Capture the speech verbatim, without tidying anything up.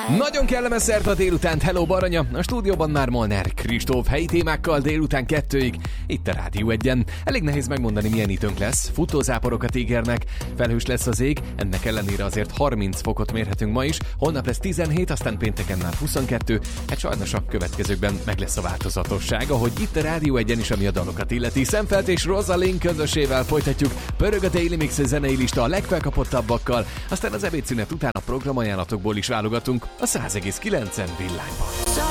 Nagyon kellemes szert a délutánt, hello Baranya! A stúdióban már Molnár Kristóf, helyi témákkal délután kettőig, itt a Rádió egyen. Elég nehéz megmondani, milyen időnk lesz, futózáporokat ígérnek, felhős lesz az ég, ennek ellenére azért harminc fokot mérhetünk ma is, holnap lesz tizenhét, aztán pénteken már huszonkettő, hát sajnos a következőkben meg lesz a változatosság, ahogy itt a Rádió egyen is, ami a dalokat illeti. Szemfelt és Rosalind közösével folytatjuk, pörög a Daily Mix zenei lista a legfelkapottabbakkal, aztán az ebédszünet után a programajánlatokból is válogatunk a száz egész kilencen villányban.